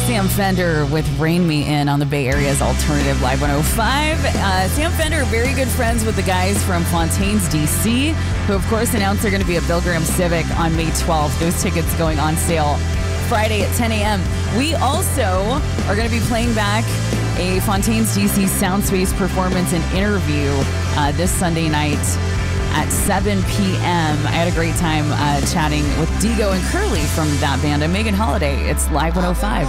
Sam Fender with Rain Me In on the Bay Area's Alternative Live 105. Sam Fender, very good friends with the guys from Fontaines, DC, who, of course, announced they're going to be at Bill Graham Civic on May 12th. Those tickets going on sale Friday at 10 a.m. We also are going to be playing back a Fontaines, DC Soundspace performance and interview this Sunday night at 7 p.m. I had a great time chatting with Digo and Curly from that band. I'm Megan Holiday. It's Live 105.